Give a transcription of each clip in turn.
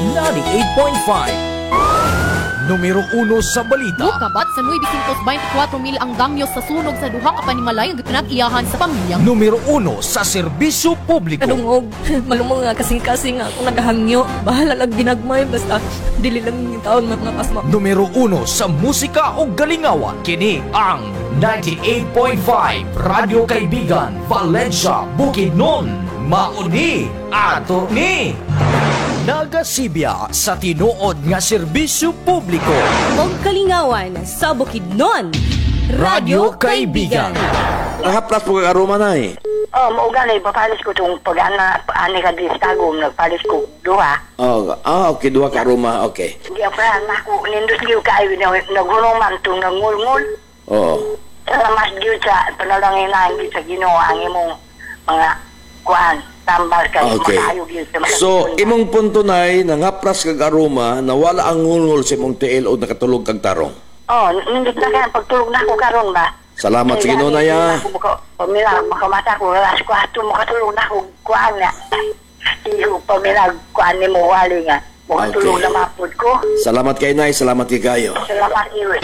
98.5. Numero 1 sa balita. Kabat sa 924 mil ang danyos sa sunog sa duha ka panimalay ang pinag-iyahan sa pamilya. Numero 1 sa serbisyo publiko. Kalungog, malumong nga kasing-kasing nga akong nagahangyo. Bahala lang ginagmay, basta dili lang yung taon mga pasma. Numero 1 sa musika o galingawan. Kini ang 98.5 Radyo Kaibigan, Valencia, Bukidnon. Mauni ato ni Nagasibya sa tinuod nga serbisyo publiko. Og kalingawan sa Bukidnon, Radyo Kaibigan. Nahaplas po kag aroma na eh. Oh, maugalay, papalis ko itong pag-ana, ani ka di stagom, nagpalis ko duha. Okay, duha ka aroma, okay. Hindi ako ako, nindus giyo kayo, nagulong man itong nangulngul. Oo. Sa mas giyo sa panalangin na hindi sa ginawa ang imong mga kuan, tambal kayo, Okay. makayog yun sa mga So, sekunda. imong punto na nangaplas kag aroma na wala ang ngulngol sa imong tiil o nakatulog kag tarong. Oh, nindus na kaya, pagtulog na ako karon ba? Salamat sa Ginoo na ya. Pamilag, makamata ko, alas 4, makatulog na ako, kuan nga. Iyo, pamilag, kuan ni mo wali nga. Makatulog Okay. na mapod ko. Salamat kay Nay, salamat kay kayo. Salamat iyo.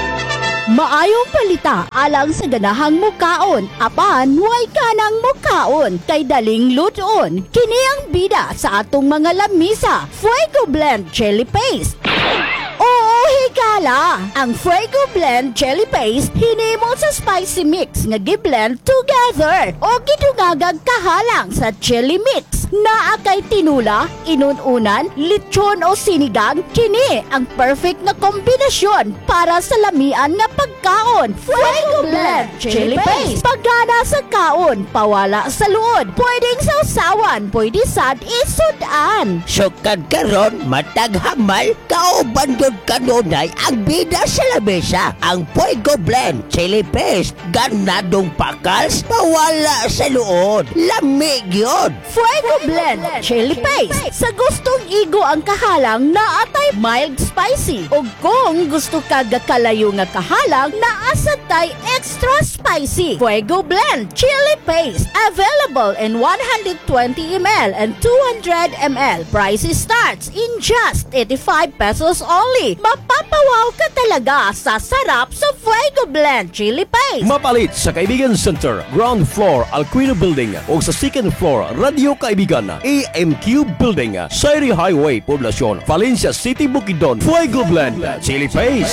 Maayong palita alang sa ganahang mukaon, apan way kanang mukaon kay daling luton. Kini ang bida sa atong mga lamisa, Fuego Blend Chili Paste. Oo, higala! Ang Fuego Blend Chili Paste hinimo sa spicy mix nga gi-blend together o gidungagag kahalang sa chili mix. Naa kay tinula, inununan, lechon o sinigang, kini ang perfect na kombinasyon para sa lamian nga pagkaon. Fuego Blend Chili Paste. Pagana sa kaon, pawala sa luod. Pwedeng sausawan, pwede sad isudan. Sukad karon matag hamal kauban gyud kanunay ang bida sa lamesa. Ang Fuego Blend Chili Paste ganadong pakals pawala sa luod. Lami gyud. Fuego Blend Chili Paste. Sa gustong igo ang kahalang, naatay mild spicy. O kung gusto ka gakalayo nga kahalang, naasatay extra spicy. Fuego Blend Chili Paste. Available in 120 ml and 200 ml. Price starts in just 85 pesos only. Mapapawaw ka talaga sa sarap sa Fuego Blend Chili Paste. Mapalit sa Kaibigan Center, ground floor, Alquino Building o sa second floor, Radio Kaibigan, AMQ Building, Sairi Highway, Poblacion, Valencia City, Bukidnon. Fuego Blend Chili Paste.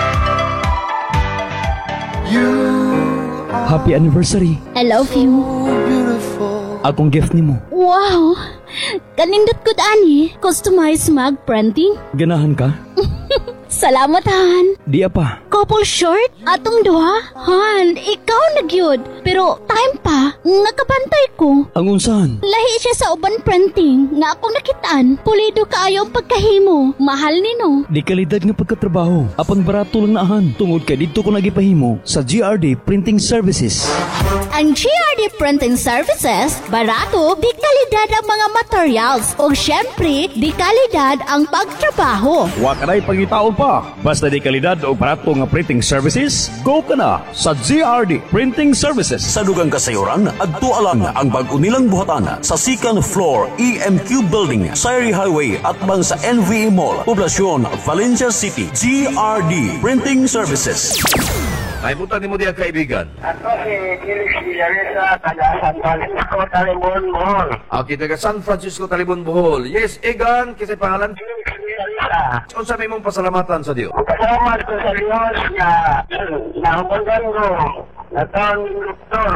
Happy anniversary. I love you. Akong gift nimo. Wow! Kanindot ko ani. Customized mag printing. Ganahan ka? Salamat, Han. Di pa. Couple short? Atong duha? Han, ikaw nagyod. Pero time pa, nakabantay ko. Ang unsahan? Lahi siya sa uban printing nga akong nakitaan. Pulido kaayo ang pagkahimo. Mahal nino. Di kalidad nga pagkatrabaho. Apan barato lang naahan. Tungod kay dito ko nagipahimo sa GRD Printing Services. Ang GRD Printing Services, barato, di kalidad ang mga materials. O syempre, di kalidad ang pagtrabaho. Wa ka na'y pangitaon pa. Basta di kalidad o barato nga printing services, go ka na sa GRD Printing Services. Sa dugang kasayuran, adtualan ang bag-o nilang buhatan sa second floor EMQ Building, Sairi Highway at bang sa NVE Mall, Poblacion, Valencia City. GRD Printing Services. Ay, buta ni mo diya kaibigan. Ako si Felix Villaresa, taga San Francisco, Talibon, Bohol. Okay, taga San Francisco, Talibon, Bohol. Yes, Egan, kasi pangalan. Felix Villaresa. Kung sabi mong pasalamatan sa Diyo. Pasalamat ko sa Diyos na nahubagan ko na taon ng doktor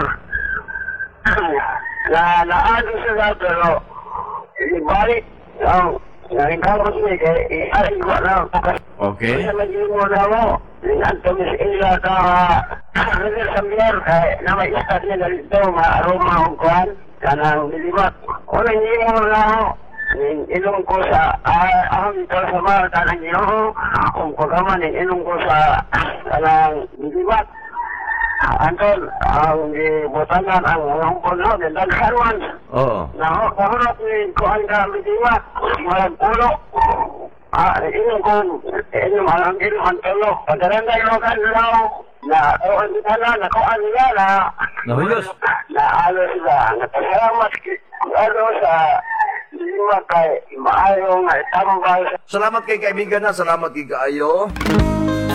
na naado sila pero ibalik ang nangingkamot niya kaya iaring ko na. Okay. Sa magiging mo na mo. Nantumis ila ka Rizal Sambier kaya na may istat niya dito ma-aroma ang kuhan kanang nilibat. Kung hindi mo na ako inong ko sa ahang kalasama tanang ginoo kung kagaman inong ko sa kanang nilibat. Anton, ang gibotanan ang hongkong no, din dagharwan. Oo. Nahurap ni kuhan ka nilibat. Malang pulo. Inong kong inom ang inom ang tulo. Pagkaranday mo ka nalaw na kuhan kita na kuhan nila na Nahuyos. na alo sila. Napasalamat ano sa lima kay maayo nga tambal. Salamat kay kaibigan na, salamat kay kaayo.